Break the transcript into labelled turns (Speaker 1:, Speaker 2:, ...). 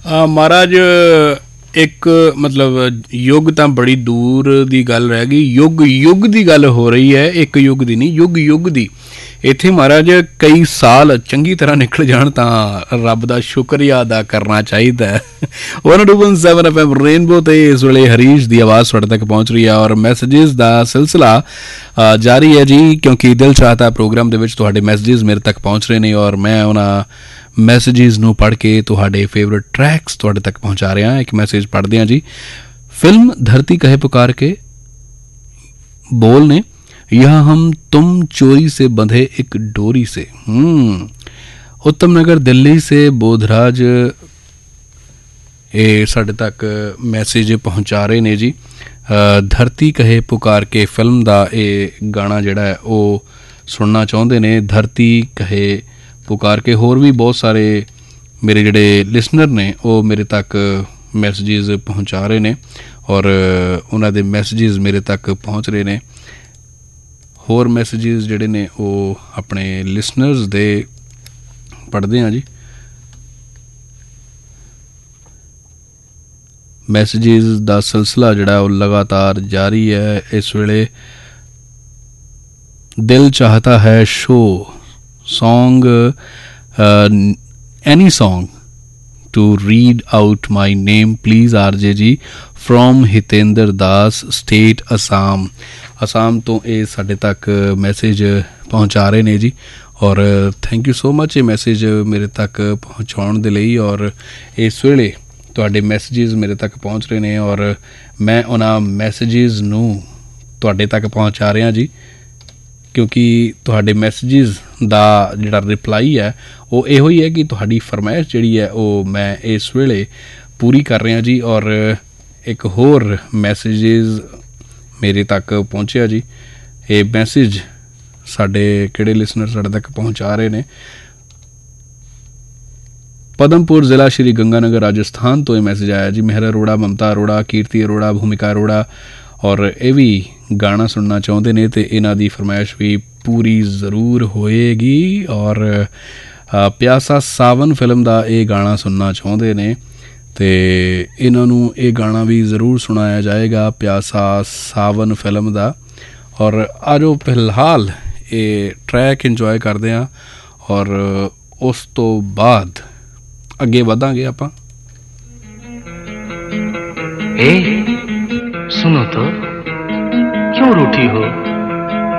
Speaker 1: महाराज एक मतलब युग तो बड़ी दूर की गल रह गई, युग युग की गल हो रही है, एक युग की नहीं, युग युग की। इत्थे महाराज कई साल चंगी तरह निकल जान तां रब दा शुक्रिया अदा करना चाहिए। 102.7 FM रेनबो ते इस वेले हरीश की आवाज़ तुहाडे तक पहुँच रही है और मैसेजेस का सिलसिला जारी है जी, क्योंकि दिल चाहता प्रोग्राम दे विच तुहाडे मैसेजेस मेरे तक पहुँच रहे हैं और मैं उन्हां मैसेजेस नूं पढ़ के तुहाडे फेवरेट ट्रैक्स तुहाडे तक पहुँचा रहा। एक मैसेज पढ़दे हां जी। फिल्म धरती कहे पुकार के बोल ने, यहाँ हम तुम चोरी से बंधे एक डोरी से। उत्तम नगर दिल्ली से बोधराज ये साढ़े तक मैसेज पहुँचा रहे ने जी। धरती कहे पुकार के फिल्म का ये गाना जिहड़ा है वो सुनना चाहते ने। धरती कहे पुकार के होर भी बहुत सारे मेरे जिहड़े लिसनर ने वो मेरे तक मैसेजेस पहुँचा रहे ने और उन्हां दे मैसेजेस मेरे तक पहुँच रहे ने। होर मैसेजेस जिहड़े ने वो अपने लिसनर्स दे पढ़दे हां जी। मैसेजेस दा सिलसिला जिहड़ा वो लगातार जारी है। इस वेले दिल चाहता है show song, any song to read out my name please RJ ji from Hitendra Das state Assam. Assam तो ये साढ़े तक मैसेज पहुँचा रहे ने जी और थैंक यू सो मच ये मैसेज मेरे तक पहुँचाने दे लई। और इस वेले तुहाडे मैसेजेस मेरे तक पहुँच रहे हैं और मैं उन्हां मैसेजेस नूं तुहाडे तक पहुँचा रहा जी, क्योंकि तुहाडे मैसेजेस दा जिहड़ा रिप्लाई है वो इहो ही है कि तुहाडी फरमाइश जिहड़ी है वो मैं इस वेले पूरी कर रहा जी। और एक होर मैसेजेस मेरे तक पहुँचे जी। ये मैसेज साडे किहड़े लिसनर साडे तक पहुँचा रहे ने। पदमपुर जिला श्री गंगानगर राजस्थान तो ये मैसेज आया जी। मेहर अरोड़ा, ममता अरोड़ा, कीर्ति अरोड़ा, भूमिका अरोड़ा और ये भी गाना सुनना चाहते ने तो इन्हां दी फरमाइश भी पूरी जरूर होएगी। और प्यासा सावन फिल्म का ये गाना सुनना चाहते ने तो इन्हां नूं ये गाना भी जरूर सुनाया जाएगा, प्यासा सावन फिल्म का। और आजो फिलहाल ये ट्रैक इंजॉय करते हैं और उस तो बाद अगे वधांगे आपां।
Speaker 2: ए सुनो तो, क्यों रूठी हो?